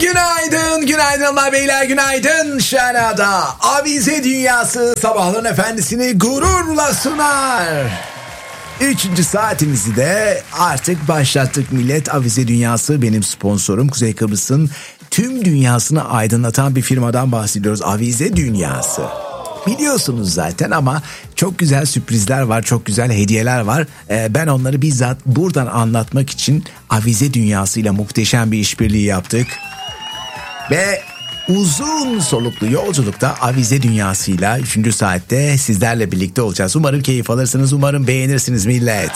Günaydın, günaydınlar beyler, günaydın. Şenada Avize Dünyası sabahların efendisini gururla sunar. 3. saatimizi de artık başlattık millet. Avize Dünyası benim sponsorum. Kuzey Kıbrıs'ın tüm dünyasını aydınlatan bir firmadan bahsediyoruz. Avize Dünyası. Biliyorsunuz zaten ama çok güzel sürprizler var, çok güzel hediyeler var. Ben onları bizzat buradan anlatmak için Avize Dünyası ile muhteşem bir işbirliği yaptık. Ve uzun soluklu yolculukta Avize Dünyası'yla 3. saatte sizlerle birlikte olacağız. Umarım keyif alırsınız, umarım beğenirsiniz millet.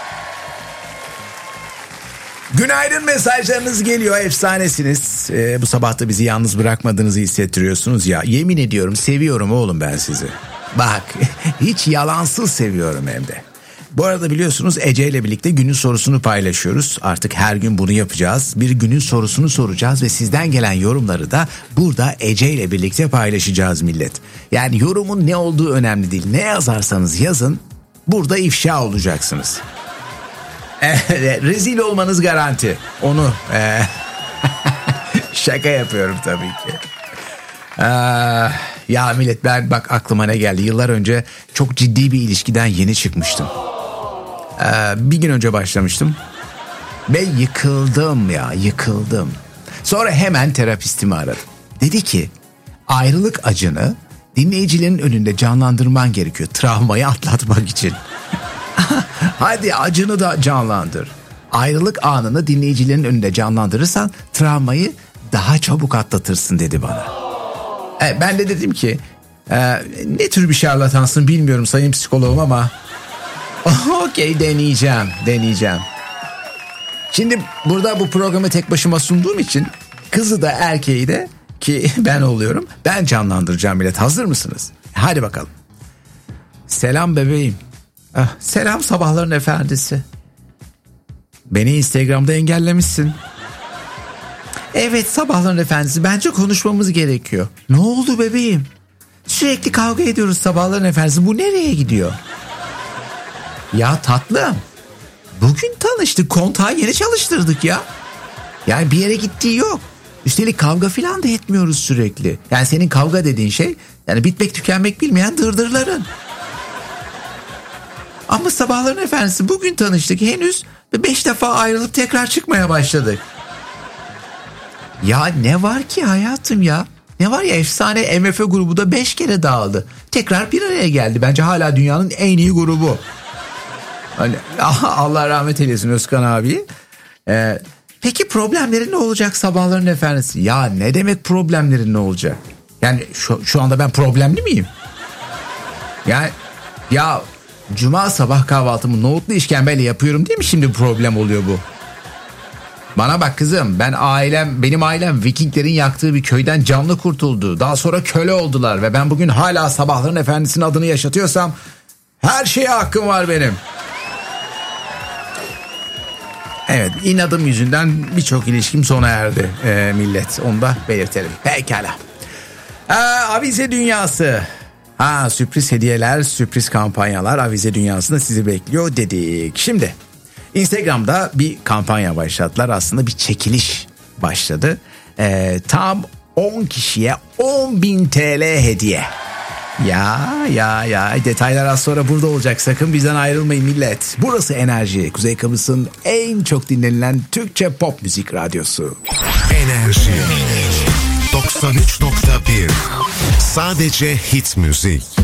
Günaydın mesajlarınız geliyor, efsanesiniz. Bu sabah da bizi yalnız bırakmadığınızı hissettiriyorsunuz ya. Yemin ediyorum seviyorum oğlum ben sizi. Bak hiç yalansız seviyorum hem de. Bu arada biliyorsunuz Ece ile birlikte günün sorusunu paylaşıyoruz. Artık her gün bunu yapacağız. Bir günün sorusunu soracağız ve sizden gelen yorumları da burada Ece ile birlikte paylaşacağız millet. Yani yorumun ne olduğu önemli değil. Ne yazarsanız yazın burada ifşa olacaksınız. Rezil olmanız garanti. Onu şaka yapıyorum tabii ki. Ya millet ben bak aklıma ne geldi. Yıllar önce çok ciddi bir ilişkiden yeni çıkmıştım. Bir gün önce başlamıştım ve yıkıldım. Sonra hemen terapistimi aradım. Dedi ki ayrılık acını dinleyicilerin önünde canlandırman gerekiyor travmayı atlatmak için. Hadi acını da canlandır. Ayrılık anını dinleyicilerin önünde canlandırırsan travmayı daha çabuk atlatırsın dedi bana. Ben de dedim ki ne tür bir şarlatansın bilmiyorum sayın psikoloğum ama okey deneyeceğim. Şimdi burada bu programı tek başıma sunduğum için kızı da erkeği de ki ben oluyorum ben canlandıracağım millet. Hazır mısınız? Hadi bakalım. Selam bebeğim. Selam sabahların efendisi. Beni Instagram'da engellemişsin. Evet sabahların efendisi bence konuşmamız gerekiyor. Ne oldu bebeğim? Sürekli kavga ediyoruz sabahların efendisi. Bu nereye gidiyor? Ya tatlım. Bugün tanıştık, kontağı yeni çalıştırdık ya. Yani bir yere gittiği yok. Üstelik kavga filan da etmiyoruz sürekli. Yani senin kavga dediğin şey yani bitmek tükenmek bilmeyen dırdırların. Ama sabahların efendisi bugün tanıştık, henüz 5 defa ayrılıp tekrar çıkmaya başladık. Ya ne var ki hayatım ya? Ne var ya efsane MF grubu da 5 kere dağıldı. Tekrar bir araya geldi. Bence hala dünyanın en iyi grubu. Hani, Allah rahmet eylesin Özkan abi. Peki problemlerin ne olacak sabahların efendisi? Ya ne demek problemlerin ne olacak? Yani şu anda ben problemli miyim? Yani ya cuma sabah kahvaltımı nohutlu işkembeyle yapıyorum değil mi şimdi problem oluyor bu? Bana bak kızım benim ailem Vikinglerin yaktığı bir köyden canlı kurtuldu. Daha sonra köle oldular ve ben bugün hala sabahların efendisinin adını yaşatıyorsam her şeye hakkım var benim. Evet inadım yüzünden birçok ilişkim sona erdi millet, onu da belirtelim. Pekala. Avize Dünyası. Sürpriz hediyeler, sürpriz kampanyalar Avize Dünyası'nda sizi bekliyor dedik. Şimdi Instagram'da bir kampanya başlattılar. Aslında bir çekiliş başladı. Tam 10 kişiye 10.000 TL hediye. Ya detaylar az sonra burada olacak. Sakın bizden ayrılmayın millet. Burası Enerji. Kuzey Kıbrıs'ın en çok dinlenilen Türkçe pop müzik radyosu. Enerji 93.1. Sadece hit müzik.